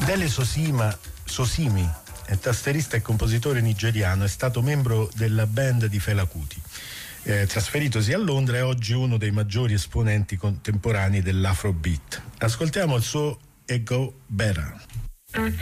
Dele Sosimi è tastierista e compositore nigeriano, è stato membro della band di Fela Kuti. Trasferitosi a Londra, è oggi uno dei maggiori esponenti contemporanei dell'Afrobeat. Ascoltiamo il suo Ego Better.